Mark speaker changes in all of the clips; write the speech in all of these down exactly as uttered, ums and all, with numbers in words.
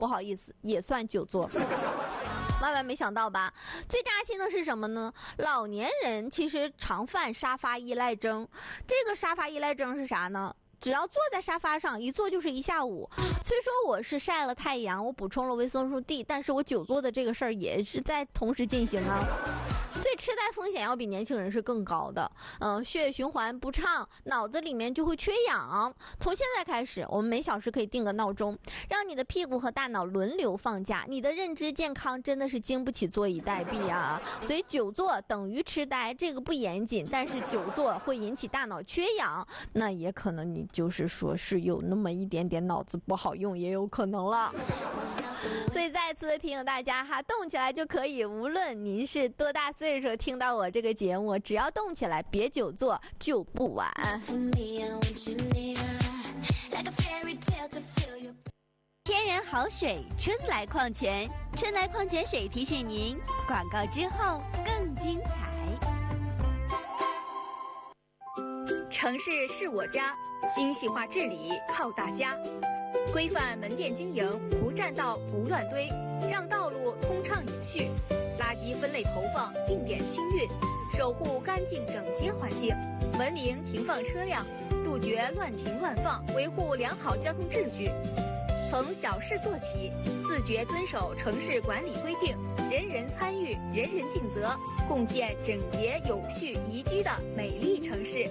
Speaker 1: 不好意思，也算久坐。万万没想到吧？最扎心的是什么呢？老年人其实常犯沙发依赖症。这个沙发依赖症是啥呢？只要坐在沙发上一坐就是一下午。虽说我是晒了太阳，我补充了维生素 D， 但是我久坐的这个事儿也是在同时进行啊。所以痴呆风险要比年轻人是更高的。嗯，血液循环不畅，脑子里面就会缺氧。从现在开始，我们每小时可以定个闹钟，让你的屁股和大脑轮流放假。你的认知健康真的是经不起坐以待毙啊！所以久坐等于痴呆，这个不严谨，但是久坐会引起大脑缺氧，那也可能你就是说是有那么一点点脑子不好用，也有可能了。所以再次提醒大家哈，动起来就可以，无论您是多大岁数听到我这个节目，只要动起来，别久坐就不晚。
Speaker 2: 天然好水，春来矿泉，春来矿泉水提醒您，广告之后更精彩。
Speaker 3: 城市是我家，精细化治理靠大家。规范门店经营，不占道不乱堆，让道路通畅有序。垃圾分类投放，定点清运，守护干净整洁环境。文明停放车辆，杜绝乱停乱放，维护良好交通秩序。从小事做起，自觉遵守城市管理规定，人人参与，人人尽责，共建整洁有序宜居的美丽城市。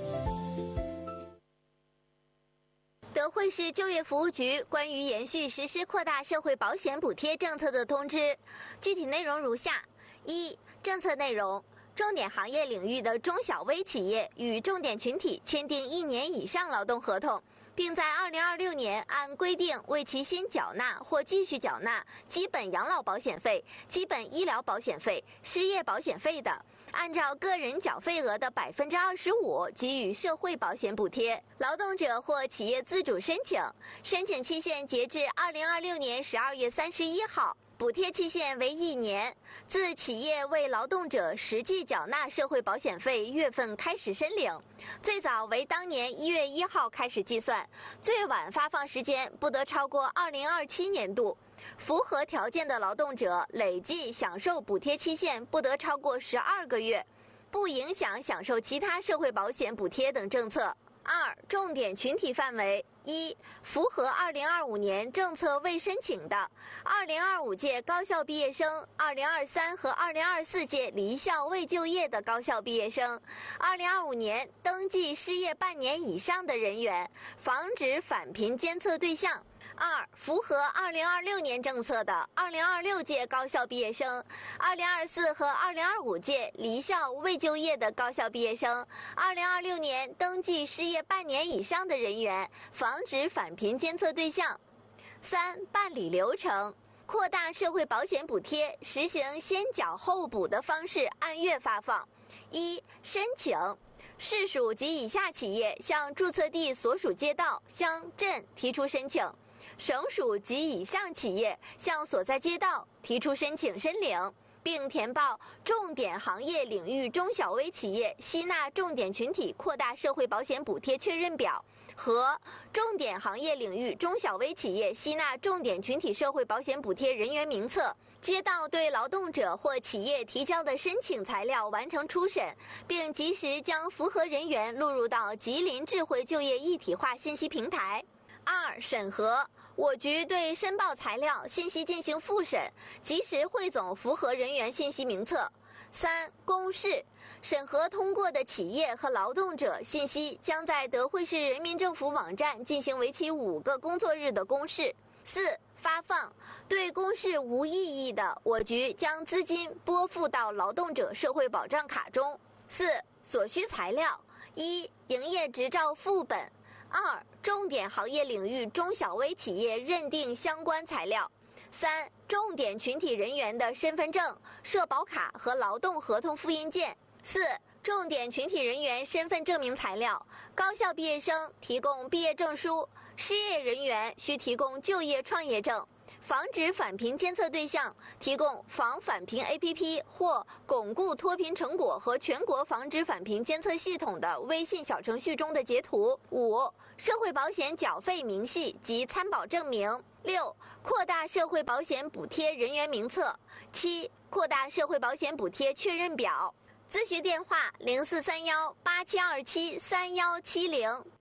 Speaker 2: 德惠市就业服务局关于延续实施扩大社会保险补贴政策的通知，具体内容如下：一、政策内容，重点行业领域的中小微企业与重点群体签订一年以上劳动合同，并在二零二六年按规定为其先缴纳或继续缴纳基本养老保险费、基本医疗保险费、失业保险费的，按照个人缴费额的百分之二十五给予社会保险补贴。劳动者或企业自主申请，申请期限截至二零二六年十二月三十一号。补贴期限为一年，自企业为劳动者实际缴纳社会保险费月份开始申领，最早为当年一月一号开始计算，最晚发放时间不得超过二零二七年度。符合条件的劳动者累计享受补贴期限不得超过十二个月，不影响享受其他社会保险补贴等政策。二、重点群体范围：一、符合二零二五年政策未申请的二零二五届高校毕业生、二零二三和二零二四届离校未就业的高校毕业生、二零二五年登记失业半年以上的人员，防止返贫监测对象。二、符合二零二六年政策的二零二六届高校毕业生、二零二四和二零二五届离校未就业的高校毕业生、二零二六年登记失业半年以上的人员，防止返贫监测对象。三、办理流程，扩大社会保险补贴，实行先缴后补的方式，按月发放。一、申请。市属及以下企业向注册地所属街道、乡镇提出申请，省属及以上企业向所在街道提出申请申领，并填报重点行业领域中小微企业吸纳重点群体扩大社会保险补贴确认表和重点行业领域中小微企业吸纳重点群体社会保险补贴人员名册。街道对劳动者或企业提交的申请材料完成初审，并及时将符合人员录入到吉林智慧就业一体化信息平台。二、审核，我局对申报材料信息进行复审，及时汇总符合人员信息名册。三、公示，审核通过的企业和劳动者信息将在德惠市人民政府网站进行为期五个工作日的公示。四、发放，对公示无异议的，我局将资金拨付到劳动者社会保障卡中。四、所需材料：一、营业执照副本；二、重点行业领域中小微企业认定相关材料；三、重点群体人员的身份证、社保卡和劳动合同复印件；四、重点群体人员身份证明材料，高校毕业生提供毕业证书，失业人员需提供就业创业证，防止返贫监测对象提供防返贫 A P P 或巩固脱贫成果和全国防止返贫监测系统的微信小程序中的截图。五、社会保险缴费明细及参保证明， 六、扩大社会保险补贴人员名册；七、扩大社会保险补贴确认表。咨询电话：零四三幺八七二七三幺七零。